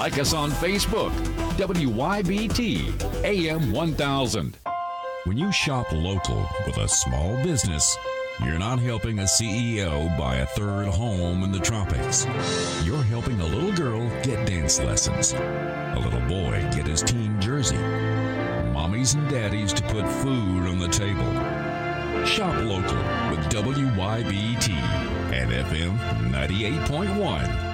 Like us on Facebook. WYBT AM 1000. When you shop local with a small business, you're not helping a CEO buy a third home in the tropics. You're helping a little girl get dance lessons, a little boy get his team jersey, mommies and daddies to put food on the table. Shop local with WYBT and FM 98.1.